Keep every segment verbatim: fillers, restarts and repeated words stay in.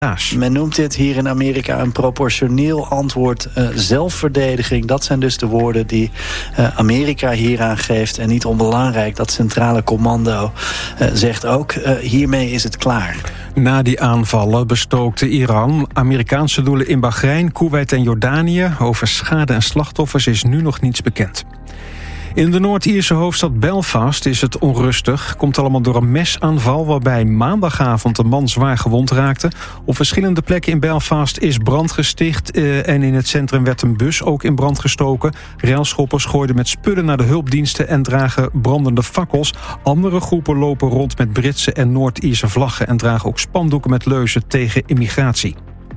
Men noemt dit hier in Amerika een proportioneel antwoord, uh, zelfverdediging. Dat zijn dus de woorden die uh, Amerika hieraan geeft. En niet onbelangrijk, dat centrale commando uh, zegt ook, uh, hiermee is het klaar. Na die aanvallen bestookte Iran Amerikaanse doelen in Bahrein, Koeweit en Jordanië. Over schade en slachtoffers is nu nog niets bekend. In de Noord-Ierse hoofdstad Belfast is het onrustig. Komt allemaal door een mesaanval waarbij maandagavond een man zwaar gewond raakte. Op verschillende plekken in Belfast is brand gesticht uh, en in het centrum werd een bus ook in brand gestoken. Railschoppers gooiden met spullen naar de hulpdiensten en dragen brandende fakkels. Andere groepen lopen rond met Britse en Noord-Ierse vlaggen en dragen ook spandoeken met leuzen tegen immigratie.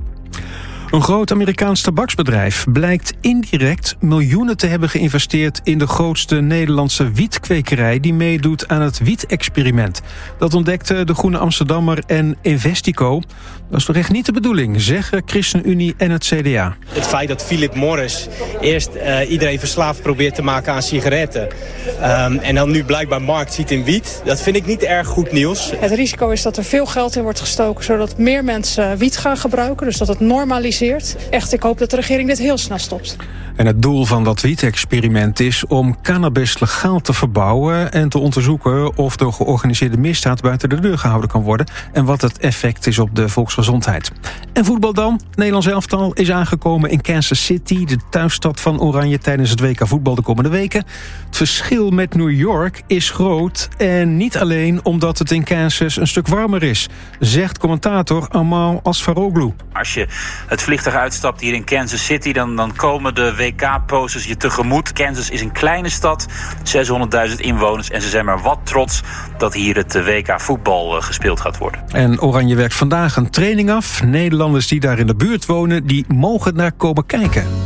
Een groot Amerikaans tabaksbedrijf blijkt indirect miljoenen te hebben geïnvesteerd in de grootste Nederlandse wietkwekerij die meedoet aan het wietexperiment. Dat ontdekte de Groene Amsterdammer en Investico. Dat is toch echt niet de bedoeling, zeggen ChristenUnie en het C D A. Het feit dat Philip Morris eerst uh, iedereen verslaafd probeert te maken aan sigaretten um, en dan nu blijkbaar markt ziet in wiet, dat vind ik niet erg goed nieuws. Het risico is dat er veel geld in wordt gestoken zodat meer mensen wiet gaan gebruiken, dus dat het normaliseert. Echt, ik hoop dat de regering dit heel snel stopt. En het doel van dat wietexperiment is om cannabis legaal te verbouwen en te onderzoeken of de georganiseerde misdaad buiten de deur gehouden kan worden en wat het effect is op de volksgezondheid. En voetbal dan. Nederlands elftal is aangekomen in Kansas City, de thuisstad van Oranje, tijdens het W K voetbal de komende weken. Het verschil met New York is groot en niet alleen omdat het in Kansas een stuk warmer is, zegt commentator Amal Asfaroglu. Als je het vliegtuig uitstapt hier in Kansas City, dan, dan komen de W K-posters je tegemoet. Kansas is een kleine stad, zeshonderdduizend inwoners en ze zijn maar wat trots dat hier het W K voetbal uh, gespeeld gaat worden. En Oranje werkt vandaag een training af. Nederlanders die daar in de buurt wonen, die mogen daar komen kijken.